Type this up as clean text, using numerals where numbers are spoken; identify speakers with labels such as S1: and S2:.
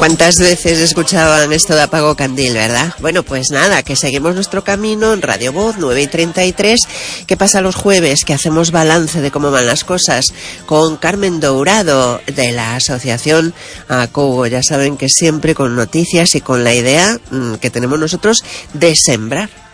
S1: ¿Cuántas veces escuchaban esto de Apago Candil, verdad? Bueno, pues nada, que seguimos nuestro camino en Radio Voz 9:33. ¿Qué pasa los jueves? Que hacemos balance de cómo van las cosas con Carmen Dourado de la asociación ACOGO. Ya saben que siempre con noticias y con la idea que tenemos nosotros de sembrar